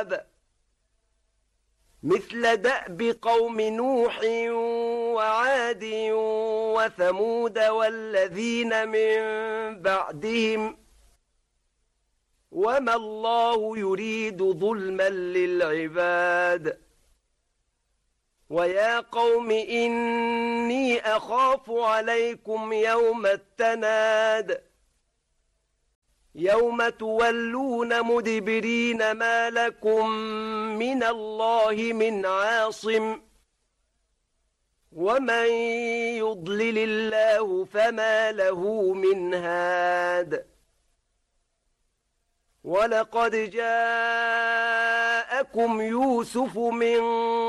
العقاب مثل دأب قوم نوح وعاد وثمود والذين من بعدهم وما الله يريد ظلما للعباد ويا قوم إني أخاف عليكم يوم التناد يوم تولون مدبرين ما لكم من الله من عاصم ومن يضلل الله فما له من هاد ولقد جاءكم يوسف من